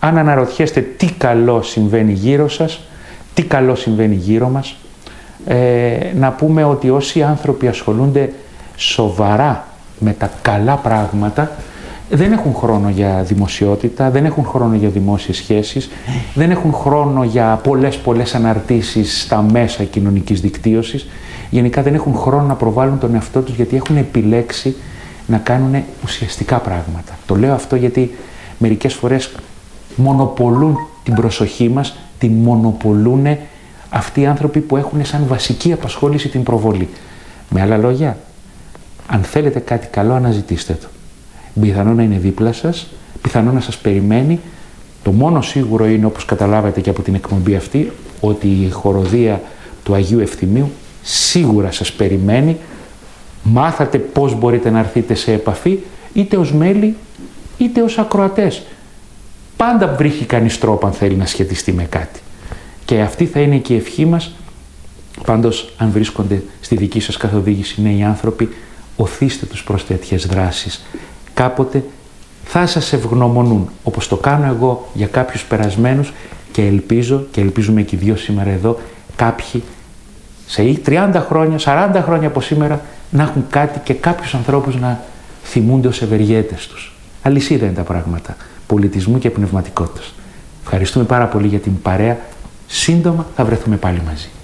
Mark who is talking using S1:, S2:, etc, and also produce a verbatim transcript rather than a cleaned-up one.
S1: αν αναρωτιέστε τι καλό συμβαίνει γύρω σας, τι καλό συμβαίνει γύρω μας, ε, να πούμε ότι όσοι άνθρωποι ασχολούνται σοβαρά με τα καλά πράγματα, δεν έχουν χρόνο για δημοσιότητα, δεν έχουν χρόνο για δημόσιες σχέσεις, δεν έχουν χρόνο για πολλές πολλές αναρτήσεις στα μέσα κοινωνικής δικτύωσης. Γενικά δεν έχουν χρόνο να προβάλλουν τον εαυτό τους, γιατί έχουν επιλέξει να κάνουν ουσιαστικά πράγματα. Το λέω αυτό γιατί μερικές φορές μονοπολούν την προσοχή μας, την μονοπολούν αυτοί οι άνθρωποι που έχουν σαν βασική απασχόληση την προβολή. Με άλλα λόγια, αν θέλετε κάτι καλό, αναζητήστε το. Πιθανό να είναι δίπλα σας, πιθανό να σας περιμένει. Το μόνο σίγουρο είναι, όπως καταλάβατε και από την εκπομπή αυτή, ότι η χοροδία του Αγίου Ευθυμίου σίγουρα σας περιμένει. Μάθατε πώς μπορείτε να έρθετε σε επαφή, είτε ως μέλη, είτε ως ακροατές. Πάντα βρίσκει κανείς τρόπο αν θέλει να σχετιστεί με κάτι. Και αυτή θα είναι και η ευχή μας. Πάντως, αν βρίσκονται στη δική σας καθοδήγηση νέοι άνθρωποι, οθήστε τους προς τέτοιες δράσεις. Κάποτε θα σας ευγνωμονούν, όπως το κάνω εγώ για κάποιους περασμένους, και ελπίζω, και ελπίζουμε και οι δυο σήμερα εδώ, κάποιοι σε τριάντα χρόνια, σαράντα χρόνια από σήμερα, να έχουν κάτι και κάποιους ανθρώπους να θυμούνται ως ευεργέτες τους. Αλυσίδα είναι τα πράγματα πολιτισμού και πνευματικότητας. Ευχαριστούμε πάρα πολύ για την παρέα. Σύντομα θα βρεθούμε πάλι μαζί.